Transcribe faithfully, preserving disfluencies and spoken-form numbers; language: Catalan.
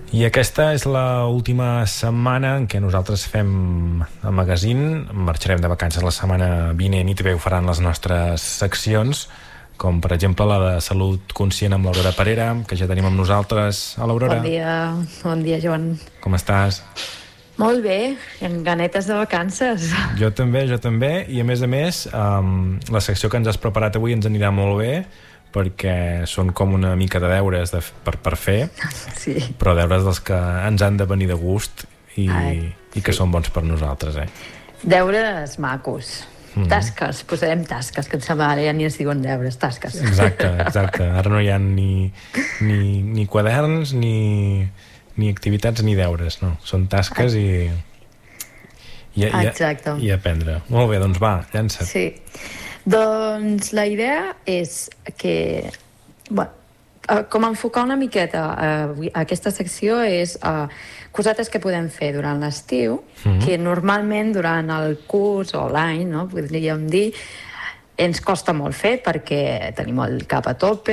I aquesta és l'última setmana en què nosaltres fem el magazine. Marxarem de vacances la setmana vinent i també ho faran les nostres seccions, com per exemple la de Salut Conscient amb l'Aurora Parera, que ja tenim amb nosaltres. Hola, Aurora. Bon dia, bon dia, Joan. Com estàs? Molt bé, amb ganetes de vacances. Jo també, jo també, i a més a més um, la secció que ens has preparat avui ens anirà molt bé, perquè són com una mica de deures de, per, per fer, sí. Però deures dels que ens han de venir de gust i, Ai, i que sí. són bons per nosaltres, eh? Deures macos. Mm. Tasques, posarem tasques, que em sembla ara ja ni es diuen deures, tasques. Exacte, exacte. Ara no hi ha ni, ni, ni quaderns, ni, ni activitats, ni deures, no. Són tasques i, i, i, Exacte. i aprendre. Molt bé, doncs va, llança't. Sí. Doncs la idea és que, bueno, com enfocar una miqueta uh, aquesta secció és uh, cosetes que podem fer durant l'estiu, mm-hmm. que normalment durant el curs o l'any, no, podríem dir, ens costa molt fer perquè tenim el cap a tope,